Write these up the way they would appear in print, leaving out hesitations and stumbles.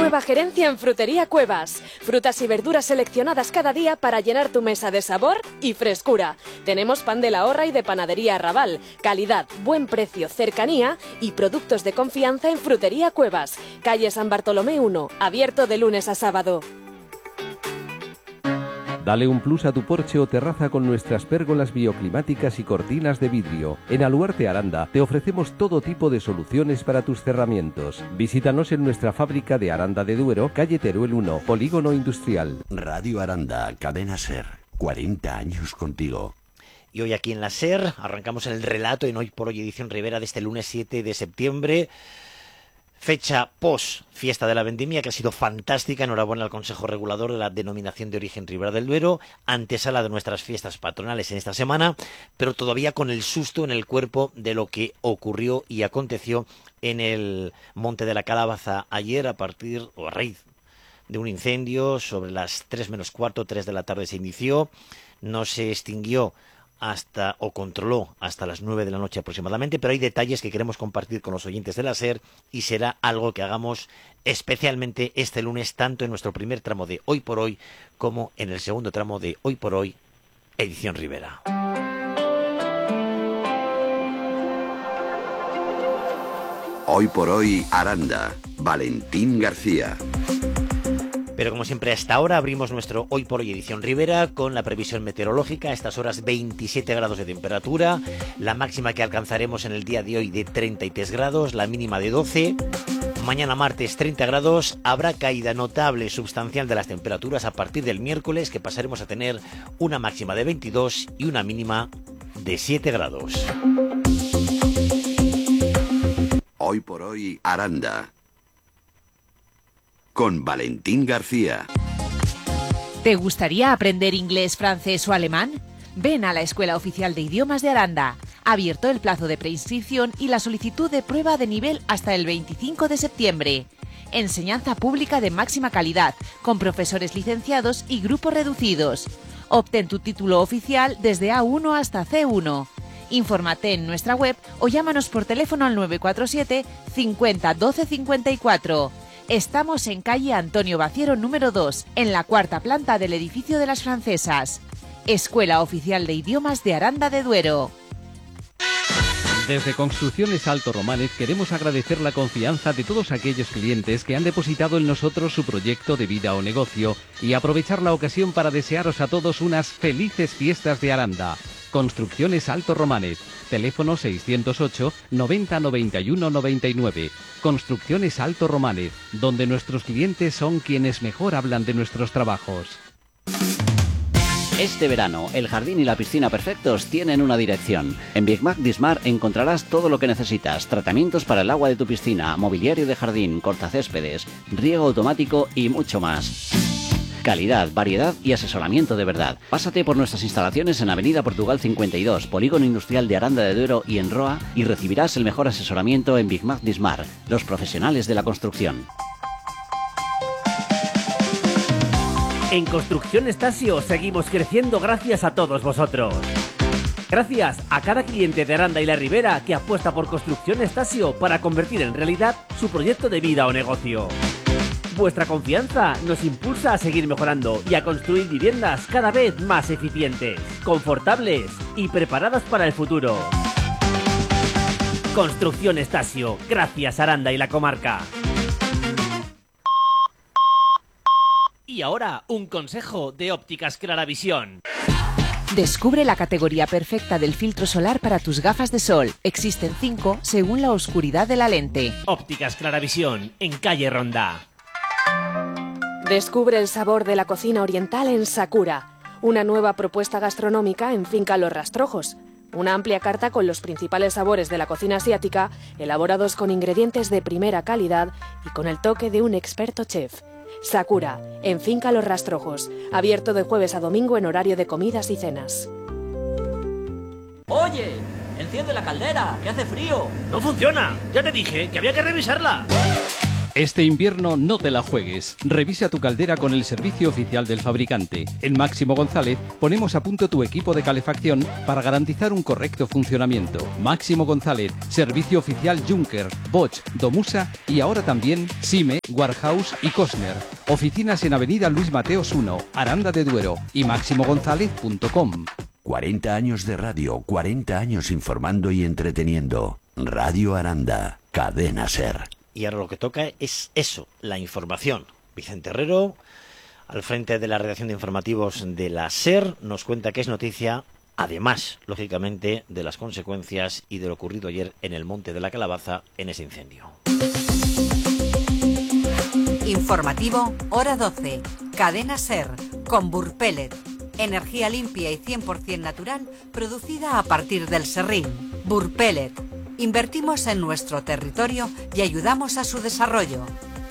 Nueva gerencia en Frutería Cuevas. Frutas y verduras seleccionadas cada día para llenar tu mesa de sabor y frescura. Tenemos pan de la Horra y de Panadería Raval. Calidad, buen precio, cercanía y productos de confianza en Frutería Cuevas. Calle San Bartolomé 1, abierto de lunes a sábado. Dale un plus a tu porche o terraza con nuestras pérgolas bioclimáticas y cortinas de vidrio. En Aluarte Aranda te ofrecemos todo tipo de soluciones para tus cerramientos. Visítanos en nuestra fábrica de Aranda de Duero, calle Teruel 1, Polígono Industrial. Radio Aranda, Cadena SER, 40 años contigo. Y hoy aquí en la SER arrancamos el relato en Hoy por Hoy edición Ribera de este lunes 7 de septiembre. Fecha post fiesta de la vendimia que ha sido fantástica. Enhorabuena al Consejo Regulador de la Denominación de Origen Ribera del Duero, antesala de nuestras fiestas patronales en esta semana, pero todavía con el susto en el cuerpo de lo que ocurrió y aconteció en el Monte de la Calabaza ayer a raíz de un incendio. Sobre las 3 menos cuarto, 3 de la tarde se inició, no se extinguió controló hasta las 9 de la noche aproximadamente, pero hay detalles que queremos compartir con los oyentes de la SER y será algo que hagamos especialmente este lunes, tanto en nuestro primer tramo de Hoy por Hoy como en el segundo tramo de Hoy por Hoy, edición Ribera. Hoy por Hoy, Aranda, Valentín García. Pero como siempre, hasta ahora abrimos nuestro Hoy por Hoy edición Ribera con la previsión meteorológica. A estas horas 27 grados de temperatura, la máxima que alcanzaremos en el día de hoy de 33 grados, la mínima de 12. Mañana martes 30 grados, habrá caída notable, sustancial de las temperaturas a partir del miércoles, que pasaremos a tener una máxima de 22 y una mínima de 7 grados. Hoy por Hoy, Aranda, con Valentín García. ¿Te gustaría aprender inglés, francés o alemán? Ven a la Escuela Oficial de Idiomas de Aranda. Abierto el plazo de preinscripción y la solicitud de prueba de nivel hasta el 25 de septiembre. Enseñanza pública de máxima calidad, con profesores licenciados y grupos reducidos. Obtén tu título oficial desde A1 hasta C1. Infórmate en nuestra web o llámanos por teléfono al 947 50 12 54. Estamos en calle Antonio Baciero número 2, en la cuarta planta del edificio de las Francesas. Escuela Oficial de Idiomas de Aranda de Duero. Desde Construcciones Alto Romanes queremos agradecer la confianza de todos aquellos clientes que han depositado en nosotros su proyecto de vida o negocio y aprovechar la ocasión para desearos a todos unas felices fiestas de Aranda. Construcciones Alto Romanes, teléfono 608 90 91 99. Construcciones Alto Romanes, donde nuestros clientes son quienes mejor hablan de nuestros trabajos. Este verano, el jardín y la piscina perfectos tienen una dirección. En Big Mac Dismar encontrarás todo lo que necesitas: tratamientos para el agua de tu piscina, mobiliario de jardín, cortacéspedes, riego automático y mucho más. Calidad, variedad y asesoramiento de verdad. Pásate por nuestras instalaciones en Avenida Portugal 52, Polígono Industrial de Aranda de Duero y en Roa, y recibirás el mejor asesoramiento en Big Mac Dismar, los profesionales de la construcción. En Construcción Estasio seguimos creciendo gracias a todos vosotros. Gracias a cada cliente de Aranda y la Ribera que apuesta por Construcción Estasio para convertir en realidad su proyecto de vida o negocio. Vuestra confianza nos impulsa a seguir mejorando y a construir viviendas cada vez más eficientes, confortables y preparadas para el futuro. Construcción Estasio, gracias Aranda y la comarca. Y ahora, un consejo de Ópticas Claravisión. Descubre la categoría perfecta del filtro solar para tus gafas de sol. Existen 5 según la oscuridad de la lente. Ópticas Claravisión, en calle Ronda. Descubre el sabor de la cocina oriental en Sakura, una nueva propuesta gastronómica en Finca Los Rastrojos. Una amplia carta con los principales sabores de la cocina asiática, elaborados con ingredientes de primera calidad y con el toque de un experto chef. Sakura, en Finca Los Rastrojos, abierto de jueves a domingo en horario de comidas y cenas. ¡Oye! ¡Enciende la caldera, que hace frío! ¡No funciona! Ya te dije que había que revisarla. Este invierno no te la juegues. Revisa tu caldera con el servicio oficial del fabricante. En Máximo González ponemos a punto tu equipo de calefacción para garantizar un correcto funcionamiento. Máximo González, servicio oficial Juncker, Bosch, Domusa y ahora también Sime, Warhouse y Cosner. Oficinas en Avenida Luis Mateos 1, Aranda de Duero y máximogonzalez.com. 40 años de radio, 40 años informando y entreteniendo. Radio Aranda, Cadena SER. Y ahora lo que toca es eso, la información. Vicente Herrero, al frente de la redacción de informativos de la SER, nos cuenta que es noticia, además, lógicamente, de las consecuencias y de lo ocurrido ayer en el Monte de la Calabaza en ese incendio. Informativo, hora 12. Cadena SER, con Burpellet. Energía limpia y 100% natural, producida a partir del serrín. Burpellet. Invertimos en nuestro territorio y ayudamos a su desarrollo.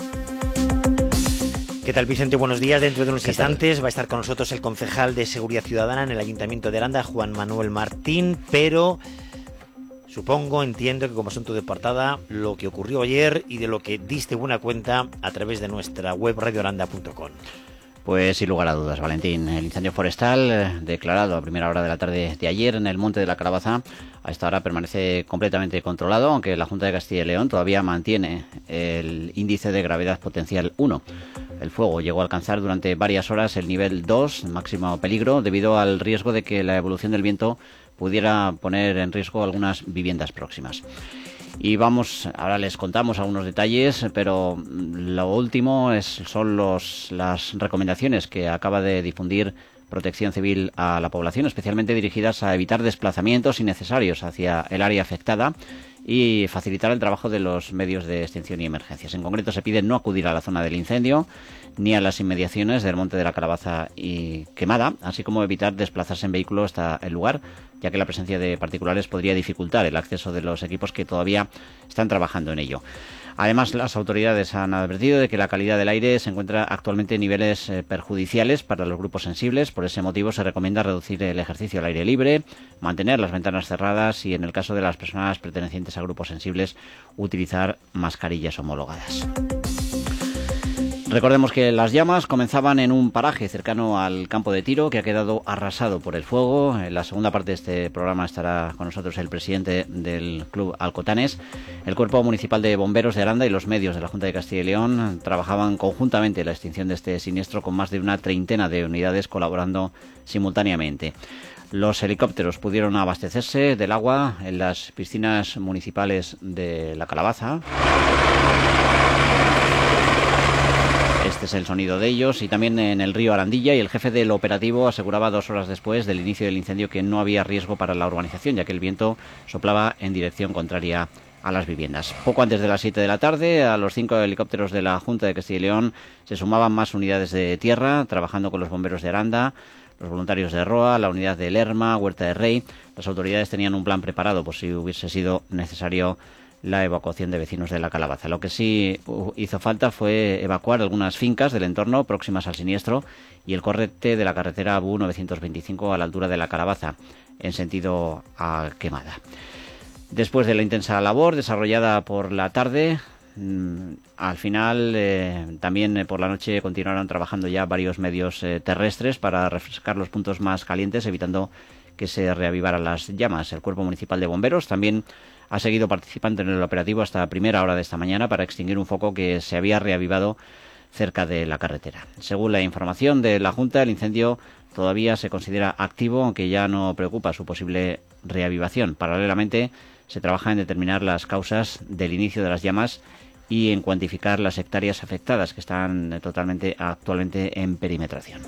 ¿Qué tal, Vicente? Buenos días. Dentro de unos instantes va a estar con nosotros el concejal de Seguridad Ciudadana en el Ayuntamiento de Aranda, Juan Manuel Martín, pero supongo, entiendo que como asunto de portada, lo que ocurrió ayer y de lo que diste buena cuenta a través de nuestra web radioaranda.com. Pues sin lugar a dudas, Valentín. El incendio forestal declarado a primera hora de la tarde de ayer en el Monte de la Calabaza a esta hora permanece completamente controlado, aunque la Junta de Castilla y León todavía mantiene el índice de gravedad potencial 1. El fuego llegó a alcanzar durante varias horas el nivel 2, máximo peligro, debido al riesgo de que la evolución del viento pudiera poner en riesgo algunas viviendas próximas. Y ahora les contamos algunos detalles, pero lo último son las recomendaciones que acaba de difundir Protección Civil a la población, especialmente dirigidas a evitar desplazamientos innecesarios hacia el área afectada y facilitar el trabajo de los medios de extinción y emergencias. En concreto, se pide no acudir a la zona del incendio ni a las inmediaciones del Monte de la Calabaza y Quemada, así como evitar desplazarse en vehículo hasta el lugar, ya que la presencia de particulares podría dificultar el acceso de los equipos que todavía están trabajando en ello. Además, las autoridades han advertido de que la calidad del aire se encuentra actualmente en niveles perjudiciales para los grupos sensibles. Por ese motivo se recomienda reducir el ejercicio al aire libre, mantener las ventanas cerradas y, en el caso de las personas pertenecientes a grupos sensibles, utilizar mascarillas homologadas. Recordemos que las llamas comenzaban en un paraje cercano al campo de tiro que ha quedado arrasado por el fuego. En la segunda parte de este programa estará con nosotros el presidente del Club Alcotanes. El Cuerpo Municipal de Bomberos de Aranda y los medios de la Junta de Castilla y León trabajaban conjuntamente en la extinción de este siniestro, con más de una treintena de unidades colaborando simultáneamente. Los helicópteros pudieron abastecerse del agua en las piscinas municipales de La Calabaza. Este es el sonido de ellos, y también en el río Arandilla, y el jefe del operativo aseguraba 2 horas después del inicio del incendio que no había riesgo para la urbanización, ya que el viento soplaba en dirección contraria a las viviendas. Poco antes de las 7 de la tarde, a los 5 helicópteros de la Junta de Castilla y León se sumaban más unidades de tierra, trabajando con los bomberos de Aranda, los voluntarios de Roa, la unidad de Lerma, Huerta de Rey. Las autoridades tenían un plan preparado por si hubiese sido necesario la evacuación de vecinos de La Calabaza. Lo que sí hizo falta fue evacuar algunas fincas del entorno próximas al siniestro y el correte de la carretera BU 925 a la altura de La Calabaza, en sentido a Quemada. Después de la intensa labor desarrollada por la tarde, al final también por la noche continuaron trabajando ya varios medios terrestres para refrescar los puntos más calientes, evitando que se reavivaran las llamas. El Cuerpo Municipal de Bomberos también ha seguido participando en el operativo hasta primera hora de esta mañana para extinguir un foco que se había reavivado cerca de la carretera. Según la información de la Junta, el incendio todavía se considera activo, aunque ya no preocupa su posible reavivación. Paralelamente, se trabaja en determinar las causas del inicio de las llamas y en cuantificar las hectáreas afectadas, que están actualmente en perimetración.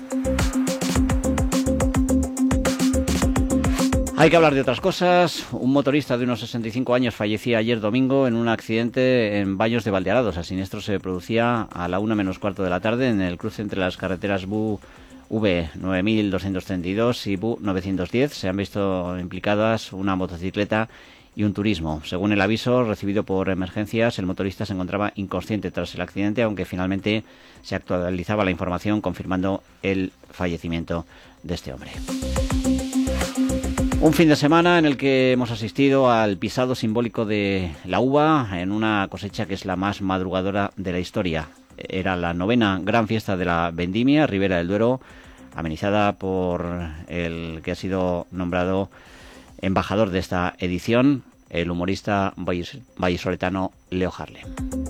Hay que hablar de otras cosas. Un motorista de unos 65 años fallecía ayer domingo en un accidente en Baños de Valdearados. El siniestro se producía a la 1 menos cuarto de la tarde en el cruce entre las carreteras BU V 9232 y BU 910. Se han visto implicadas una motocicleta y un turismo. Según el aviso recibido por Emergencias, el motorista se encontraba inconsciente tras el accidente, aunque finalmente se actualizaba la información confirmando el fallecimiento de este hombre. Un fin de semana en el que hemos asistido al pisado simbólico de la uva en una cosecha que es la más madrugadora de la historia. Era la 9ª gran fiesta de la vendimia, Ribera del Duero, amenizada por el que ha sido nombrado embajador de esta edición, el humorista vallisoletano Leo Harlem.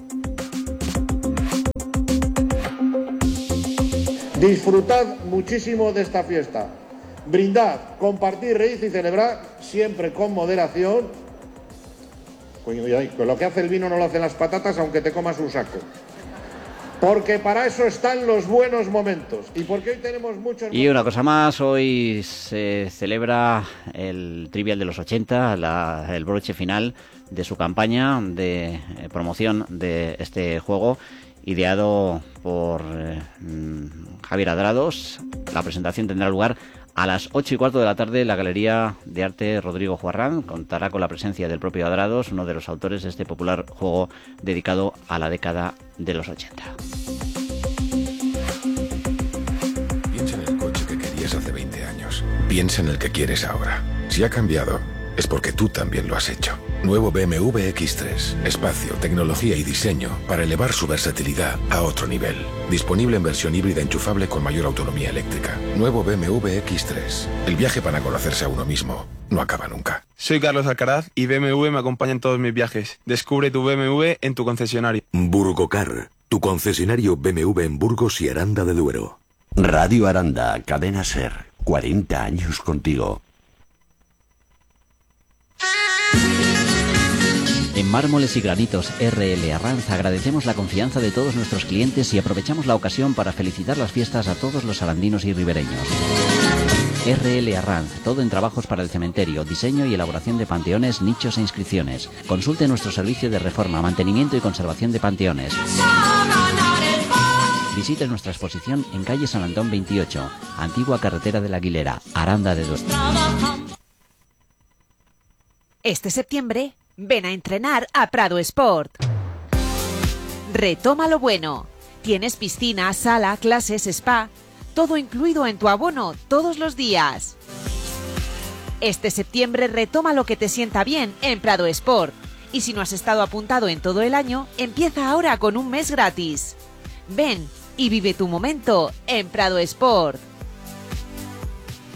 Disfrutad muchísimo de esta fiesta. Brindad, compartir, reír y celebrar, siempre con moderación. Con lo que hace el vino no lo hacen las patatas, aunque te comas un saco. Porque para eso están los buenos momentos. Y porque hoy tenemos muchos... Y una cosa más, hoy se celebra el Trivial de los 80, el broche final de su campaña de promoción de este juego, ideado por Javier Adrados. La presentación tendrá lugar a las 8:15 de la tarde en la Galería de Arte Rodrigo Juarrán. Contará con la presencia del propio Adrados, uno de los autores de este popular juego dedicado a la década de los 80. Piensa en el coche que querías hace 20 años. Piensa en el que quieres ahora. Si ha cambiado, es porque tú también lo has hecho. Nuevo BMW X3. Espacio, tecnología y diseño para elevar su versatilidad a otro nivel. Disponible en versión híbrida enchufable con mayor autonomía eléctrica. Nuevo BMW X3. El viaje para conocerse a uno mismo no acaba nunca. Soy Carlos Alcaraz y BMW me acompaña en todos mis viajes. Descubre tu BMW en tu concesionario. Burgocar, tu concesionario BMW en Burgos y Aranda de Duero. Radio Aranda, Cadena SER, 40 años contigo. En Mármoles y Granitos RL Arranz agradecemos la confianza de todos nuestros clientes y aprovechamos la ocasión para felicitar las fiestas a todos los arandinos y ribereños. RL Arranz, todo en trabajos para el cementerio, diseño y elaboración de panteones, nichos e inscripciones. Consulte nuestro servicio de reforma, mantenimiento y conservación de panteones. Visite nuestra exposición en calle San Antón 28, antigua carretera de la Aguilera, Aranda de Duero. Este septiembre, ven a entrenar a Prado Sport. Retoma lo bueno. Tienes piscina, sala, clases, spa, todo incluido en tu abono todos los días. Este septiembre retoma lo que te sienta bien en Prado Sport. Y si no has estado apuntado en todo el año, empieza ahora con un mes gratis. Ven y vive tu momento en Prado Sport.